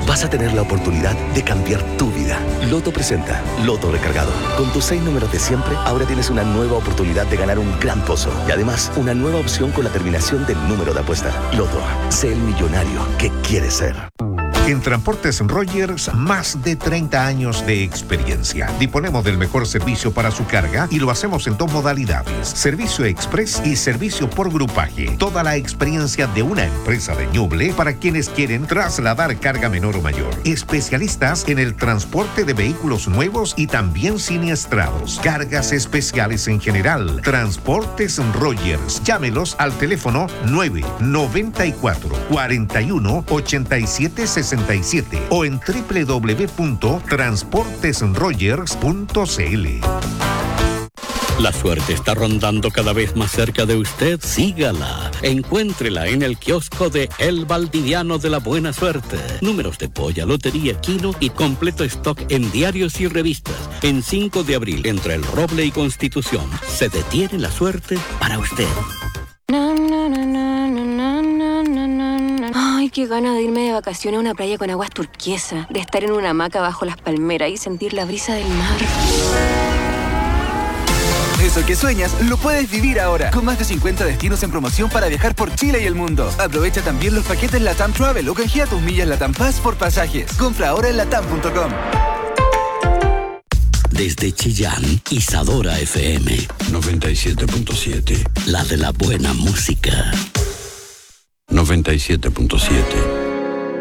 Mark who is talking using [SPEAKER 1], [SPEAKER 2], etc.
[SPEAKER 1] vas a tener la oportunidad de cambiar tu vida. Loto presenta Loto Recargado. Con tus 6 números de siempre, ahora tienes una nueva oportunidad de ganar un gran pozo. Y además, una nueva opción con la terminación del número de apuesta. Loto, sé el millonario que quieres ser.
[SPEAKER 2] En Transportes Rogers, más de 30 años de experiencia. Disponemos del mejor servicio para su carga y lo hacemos en 2 modalidades: servicio express y servicio por grupaje. Toda la experiencia de una empresa de Ñuble para quienes quieren trasladar carga menor o mayor. Especialistas en el transporte de vehículos nuevos y también siniestrados. Cargas especiales en general. Transportes Rogers. Llámelos al teléfono 994 41 87 67 o en www.transportesrogers.cl.
[SPEAKER 3] La suerte está rondando cada vez más cerca de usted. Sígala. Encuéntrela en el kiosco de El Valdiviano de la Buena Suerte. Números de polla, lotería, quino y completo stock en diarios y revistas. En 5 de abril, entre El Roble y Constitución, se detiene la suerte para usted.
[SPEAKER 4] Ay, qué gana de irme de vacaciones a una playa con aguas turquesas, de estar en una hamaca bajo las palmeras y sentir la brisa del mar.
[SPEAKER 5] Eso que sueñas, lo puedes vivir ahora, con más de 50 destinos en promoción para viajar por Chile y el mundo. Aprovecha también los paquetes LATAM Travel o canjea tus millas LATAM Pass por pasajes. Compra ahora en latam.com.
[SPEAKER 3] Desde Chillán, Isadora FM 97.7. La de la buena música.
[SPEAKER 6] 97.7.